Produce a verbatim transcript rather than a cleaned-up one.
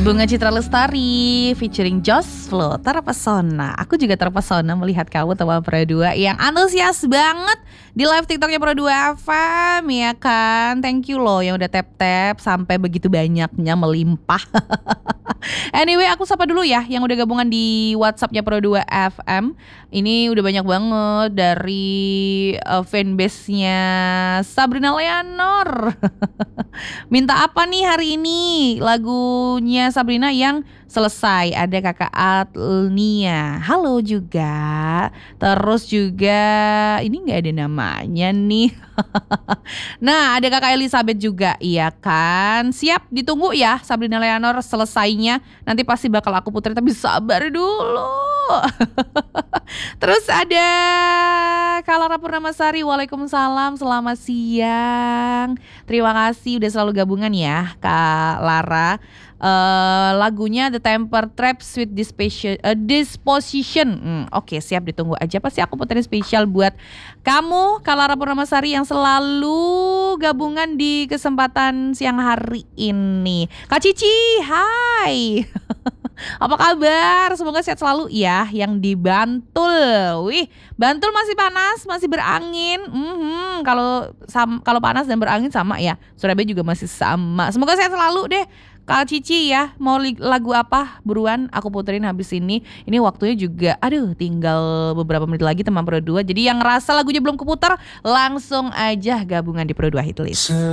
Bunga Citra Lestari featuring Josh Flow, terpesona. Aku juga terpesona melihat kamu teman Pro dua yang antusias banget di live TikToknya Pro dua F M, ya kan? Thank you loh yang udah tap-tap sampai begitu banyaknya melimpah. Anyway, aku sapa dulu ya yang udah gabungan di WhatsAppnya Pro dua F M. Ini udah banyak banget dari uh, fanbase-nya Sabrina Leonor. Minta apa nih hari ini? Lagunya Sabrina yang selesai. Ada Kakak Atnia, halo juga. Terus juga ini gak ada namanya nih. Nah, ada Kakak Elizabeth juga, iya kan? Siap, ditunggu ya Sabrina Leonor selesainya. Nanti pasti bakal aku puterin, tapi sabar dulu. Terus ada Kak Lara Purnamasari, waalaikumsalam, selamat siang. Terima kasih udah selalu gabungan ya Kak Lara. Uh, lagunya The Temper Trap Sweet Disposition, uh, Disposition. hmm, Oke, okay, siap, ditunggu aja. Pasti aku puterin spesial buat kamu Kak Lara Purnamasari yang selalu gabungan di kesempatan siang hari ini. Kak Cici, hai. Apa kabar? Semoga sehat selalu ya yang di Bantul. Wih, Bantul masih panas, masih berangin. Mm-hmm. Kalau sam- kalau panas dan berangin sama ya. Surabaya juga masih sama. Semoga sehat selalu deh. Kak Cici ya, mau li- lagu apa? Buruan aku puterin habis ini. Ini waktunya juga, aduh, tinggal beberapa menit lagi teman Pro dua. Jadi yang ngerasa lagunya belum keputar, langsung aja gabungan di Pro dua Hitlist.